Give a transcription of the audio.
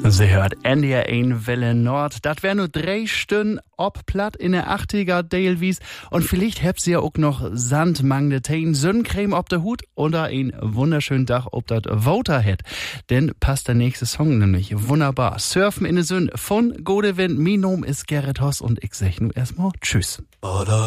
Sie hört NDR 1 Welle Nord. Das wär nur 3 Stunden ob platt in der 80er Dale-Wies. Und vielleicht habt sie ja auch noch Sandmangel, Teen, Sonnencreme ob der Hut oder einen wunderschönen Tag ob das Waterhead. Denn passt der nächste Song nämlich wunderbar. Surfen in der Sonne von Godewind. Mein Name ist Gerrit Hoss und ich sag nun erstmal Tschüss.